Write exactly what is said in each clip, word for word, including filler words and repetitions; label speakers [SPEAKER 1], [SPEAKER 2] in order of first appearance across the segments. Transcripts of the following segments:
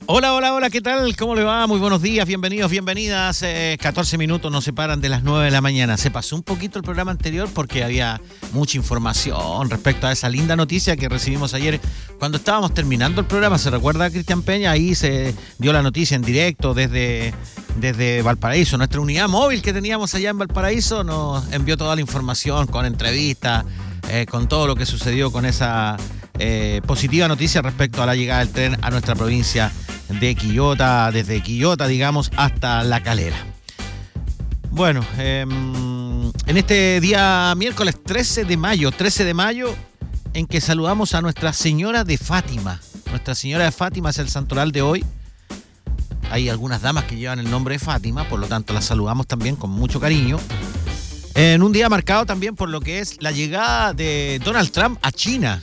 [SPEAKER 1] Hola, hola, hola, ¿qué tal? ¿Cómo le va? Muy buenos días, bienvenidos, bienvenidas. Eh, catorce minutos nos separan de las nueve de la mañana. Se pasó un poquito el programa anterior porque había mucha información respecto a esa linda noticia que recibimos ayer cuando estábamos terminando el programa. ¿Se recuerda, Cristian Peña? Ahí se dio la noticia en directo desde, desde Valparaíso. Nuestra unidad móvil que teníamos allá en Valparaíso nos envió toda la información con entrevistas, eh, con todo lo que sucedió con esa eh, positiva noticia respecto a la llegada del tren a nuestra provincia de Quillota, desde Quillota, digamos, hasta La Calera. Bueno, eh, en este día miércoles trece de mayo, trece de mayo, en que saludamos a Nuestra Señora de Fátima. Nuestra Señora de Fátima es el santoral de hoy. Hay algunas damas que llevan el nombre de Fátima, por lo tanto las saludamos también con mucho cariño. En un día marcado también por lo que es la llegada de Donald Trump a China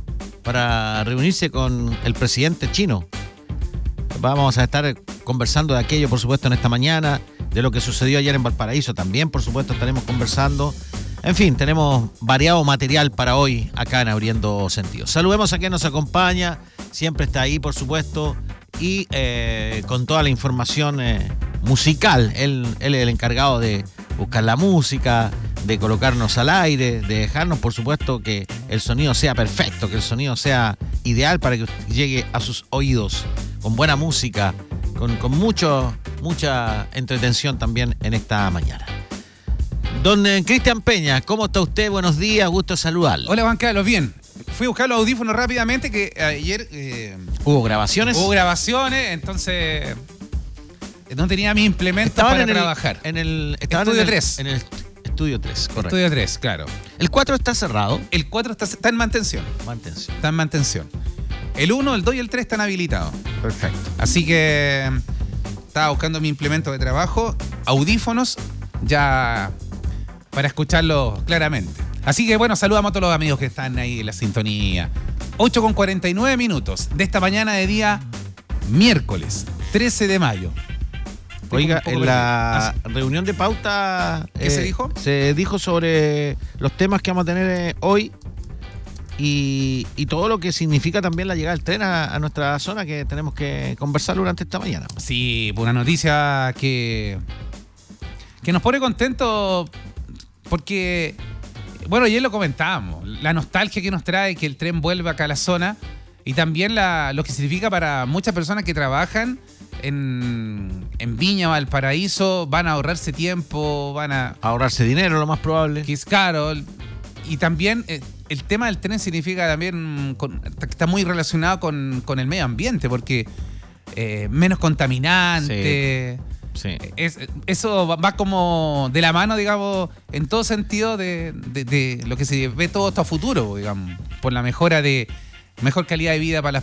[SPEAKER 1] para reunirse con el presidente chino. Vamos a estar conversando de aquello, por supuesto, en esta mañana, de lo que sucedió ayer en Valparaíso también, por supuesto, estaremos conversando. En fin, tenemos variado material para hoy acá en Abriendo Sentidos. Saludemos a quien nos acompaña, siempre está ahí, por supuesto, y eh, con toda la información eh, musical. Él, él es el encargado de buscar la música, de colocarnos al aire, de dejarnos, por supuesto, que el sonido sea perfecto, que el sonido sea ideal para que llegue a sus oídos con buena música, con, con mucho, mucha entretención también en esta mañana. Don eh, Cristian Peña, ¿cómo está usted? Buenos días, gusto saludarlo.
[SPEAKER 2] Hola, Juan Carlos, bien. Fui a buscar los audífonos rápidamente, que ayer... Eh,
[SPEAKER 1] ¿Hubo grabaciones?
[SPEAKER 2] Hubo grabaciones, entonces no tenía mis implementos
[SPEAKER 1] estaban
[SPEAKER 2] para
[SPEAKER 1] en el,
[SPEAKER 2] trabajar.
[SPEAKER 1] En el Estudio
[SPEAKER 2] en el, tres.
[SPEAKER 1] En el Estudio tres, correcto.
[SPEAKER 2] Estudio tres, claro.
[SPEAKER 1] ¿El cuatro está cerrado?
[SPEAKER 2] El cuatro está, está en mantención.
[SPEAKER 1] Mantención.
[SPEAKER 2] Está en mantención. El uno, el dos y el tres están habilitados.
[SPEAKER 1] Perfecto.
[SPEAKER 2] Así que estaba buscando mi implemento de trabajo, audífonos, ya para escucharlo claramente. Así que bueno, saludamos a todos los amigos que están ahí en la sintonía. ocho con cuarenta y nueve minutos de esta mañana de día miércoles, trece de mayo.
[SPEAKER 1] Oiga, en la reunión de pauta...
[SPEAKER 2] ¿Qué eh, se dijo?
[SPEAKER 1] Se dijo sobre los temas que vamos a tener eh, hoy y, y todo lo que significa también la llegada del tren a, a nuestra zona, que tenemos que conversar durante esta mañana.
[SPEAKER 2] Sí, una noticia que, que nos pone contentos porque, bueno, ayer lo comentábamos, la nostalgia que nos trae que el tren vuelva acá a la zona y también la, lo que significa para muchas personas que trabajan En, en Viña, Valparaíso, van a ahorrarse tiempo, van a...
[SPEAKER 1] ahorrarse dinero, lo más probable.
[SPEAKER 2] Que es caro. Y también eh, el tema del tren significa también, con, está muy relacionado con, con el medio ambiente, porque eh, menos contaminante.
[SPEAKER 1] Sí. Sí.
[SPEAKER 2] Es, eso va, va como de la mano, digamos, en todo sentido de, de, de lo que se ve todo esto a futuro, digamos, por la mejora de... mejor calidad de vida para las